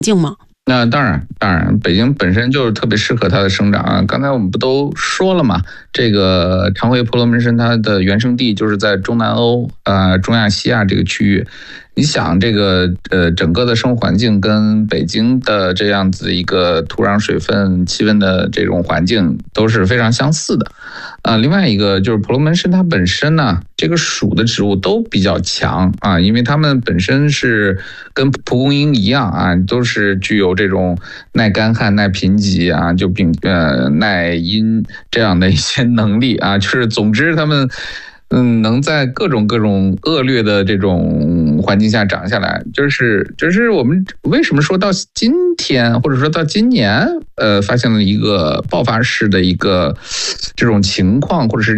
境吗？ 那当然，北京本身就是特别适合它的生长啊。刚才我们不都说了嘛，这个长回婆罗门参它的原生地就是在中南欧、中亚、西亚这个区域。你想这个整个的生活环境跟北京的这样子一个土壤、水分、气温的这种环境都是非常相似的。另外一个就是婆罗门参它本身呢，这个属的植物都比较强啊，因为它们本身是跟蒲公英一样啊，都是具有这种耐干旱、耐贫瘠啊，耐阴这样的一些能力啊，就是总之它们能在各种恶劣的这种环境下长下来，就是我们为什么说到今天或者说到今年，发现了一个爆发式的一个这种情况，或者是